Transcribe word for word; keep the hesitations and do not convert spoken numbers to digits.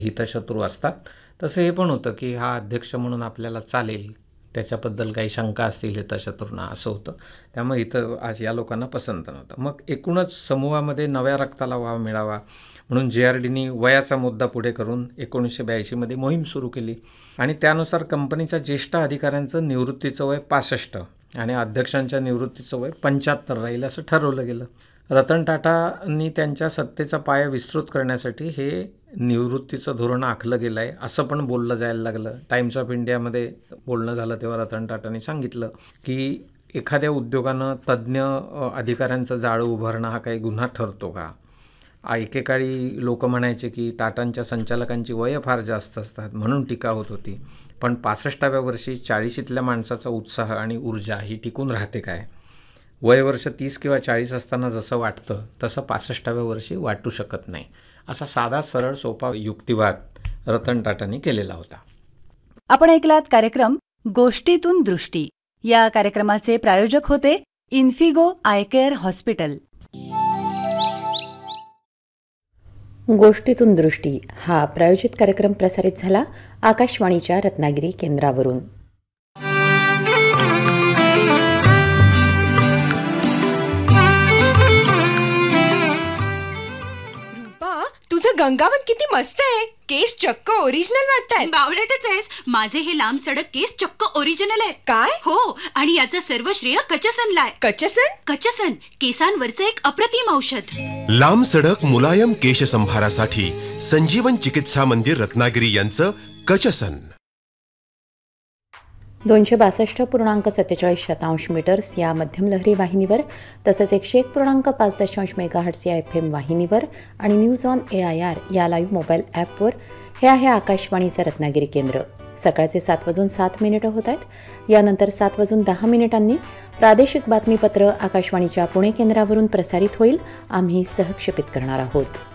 हितशत्रू असतात. तसं हे पण होतं की हा अध्यक्ष म्हणून आपल्याला चालेल, त्याच्याबद्दल काही शंका असतील हितशत्रूंना, असं होतं. त्यामुळे इथं आज या लोकांना पसंत नव्हतं. मग एकूणच समूहामध्ये नव्या रक्ताला वाव मिळावा म्हणून जे आर डीनी वयाचा मुद्दा पुढे करून एकोणीसशे ब्याऐंशीमध्ये मोहीम सुरू केली आणि त्यानुसार कंपनीच्या ज्येष्ठ अधिकाऱ्यांचं निवृत्तीचं वय पासष्ट आणि अध्यक्षांच्या निवृत्तीचं वय पंच्याहत्तर राहील असं ठरवलं गेलं. रतन टाटांनी त्यांच्या सत्तेचा पाया विस्तृत करण्यासाठी हे निवृत्तीचं धोरण आखलं गेलं आहे असं पण बोललं जायला लागलं. टाइम्स ऑफ इंडियामध्ये बोलणं झालं तेव्हा रतन टाटांनी सांगितलं की एखाद्या उद्योगानं तज्ज्ञ अधिकाऱ्यांचं जाळं उभारणं हा काही गुन्हा ठरतो का? एकेकाळी लोक म्हणायचे की टाटांच्या संचालकांची वय फार जास्त असतात म्हणून टीका होत होती. पण पासष्टाव्या वर्षी चाळीशीतल्या माणसाचा उत्साह आणि ऊर्जा ही टिकून राहते काय? वय वर्ष तीस किंवा चाळीस असताना जसं वाटतं तसं पासष्टाव्या वर्षी वाटू शकत नाही, असा साधा सरळ सोपा युक्तिवाद रतन टाटांनी केलेला होता. आपण ऐकलात कार्यक्रम गोष्टीतून दृष्टी. या कार्यक्रमाचे प्रायोजक होते इन्फिगो आय केअर हॉस्पिटल. गोष्टीतून दृष्टी हा प्रायोजित कार्यक्रम प्रसारित झाला आकाशवाणीच्या रत्नागिरी केंद्रावरून. तुझं गंगावत किती मस्त आहे. केस चक्क ओरिजिनल वाटतात. बावळटच आहेस. माझे हे लांब सडक केस चक्क ओरिजिनल आहेत. काय? हो, आणि याचं सर्व श्रेय कचसनला आहे. कचसन? कचसन केसांवरचं एक अप्रतिम औषध. लांब सडक मुलायम केश संभारासाठी संजीवन चिकित्सा मंदिर रत्नागिरी यांचं कचसन. दोनशे बासष्ट पूर्णांक सत्तेचाळीस शतांश मीटर्स या मध्यम लहरी वाहिनीवर तसंच एकशे एक पूर्णांक पाच दशांश मेगाहर्ट्स या एफ एम वाहिनीवर आणि news on A I R या लाईव्ह मोबाईल ॲपवर हे आहे आकाशवाणीचं रत्नागिरी केंद्र. सकाळचे सात वाजून सात मिनिटं होत आहेत. यानंतर सात वाजून दहा मिनिटांनी प्रादेशिक बातमीपत्र आकाशवाणीच्या पुणे केंद्रावरून प्रसारित होईल. आम्ही सहक्षेपित करणार आहोत.